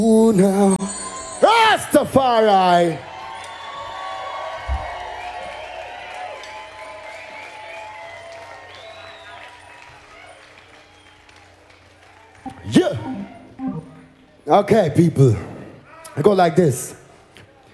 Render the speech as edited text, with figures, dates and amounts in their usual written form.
Ooh, now. Rastafari. Yeah. Okay, people. I go like this.